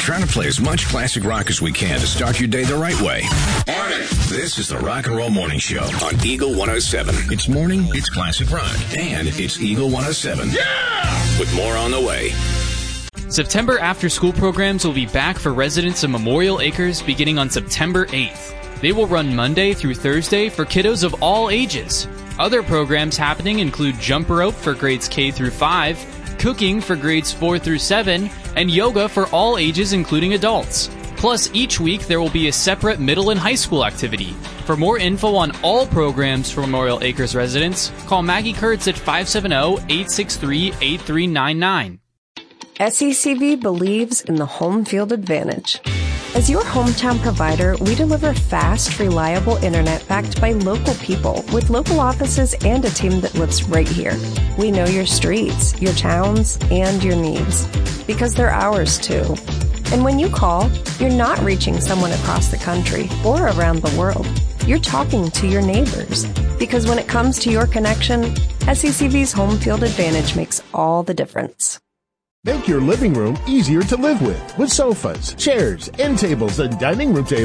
trying to play as much classic rock as we can to start your day the right way. Morning. This is the Rock and Roll Morning Show on Eagle 107. It's morning, it's classic rock, and it's Eagle 107. Yeah! With more on the way. September after-school programs will be back for residents of Memorial Acres beginning on September 8th. They will run Monday through Thursday for kiddos of all ages. Other programs happening include jump rope for grades K through 5, cooking for grades 4 through 7, and yoga for all ages including adults. Plus, each week there will be a separate middle and high school activity. For more info on all programs for Memorial Acres residents, call Maggie Kurtz at 570-863-8399. SECV believes in the home field advantage. As your hometown provider, we deliver fast, reliable internet backed by local people with local offices and a team that lives right here. We know your streets, your towns, and your needs because they're ours too. And when you call, you're not reaching someone across the country or around the world. You're talking to your neighbors because when it comes to your connection, SECV's home field advantage makes all the difference. Make your living room easier to live with sofas, chairs, end tables, and dining room tables.